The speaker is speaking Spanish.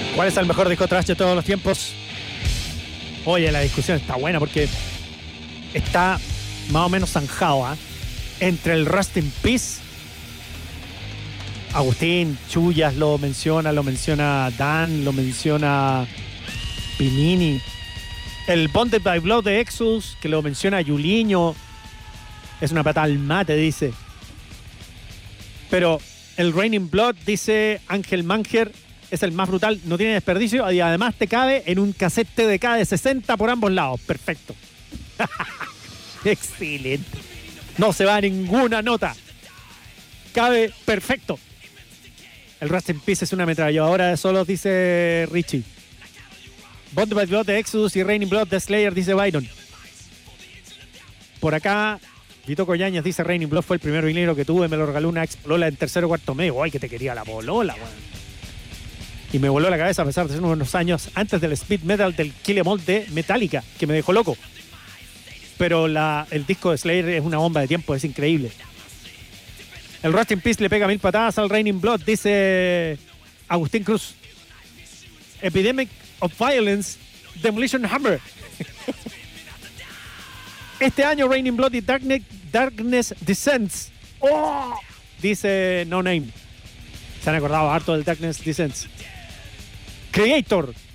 ¿Cuál es el mejor disco thrash de todos los tiempos? Oye, la discusión está buena porque está más o menos zanjado, ¿eh? Entre el Rust in Peace. Agustín Chuyas lo menciona Dan, lo menciona Pinini. El Bonded by Blood de Exodus, que lo menciona Yuliño. Es una patada al mate, dice. Pero el Raining Blood, dice Ángel Manger, es el más brutal, no tiene desperdicio y además te cabe en un cassette TDK de 60 por ambos lados. Perfecto. Excelente. No se va a ninguna nota. Cabe perfecto. El Rust in Peace es una ametralladora de solos, dice Richie. Bonded by Blood de Exodus y Raining Blood de Slayer, dice Byron. Por acá, Vito Collañas dice: Raining Blood fue el primer vinilo que tuve, me lo regaló una ex polola en tercero o cuarto medio. ¡Ay, que te quería la polola, weón! Y me voló la cabeza a pesar de ser unos años antes del speed metal del Kill Em All de Metallica, que me dejó loco. Pero el disco de Slayer es una bomba de tiempo, es increíble. El Rust in Peace le pega 1000 patadas al Raining Blood, dice Agustín Cruz. Epidemic of Violence, Demolition Hammer. Este año Raining Blood y Darkness Descends. ¡Oh! Dice No Name. Se han acordado harto del Darkness Descends. Creator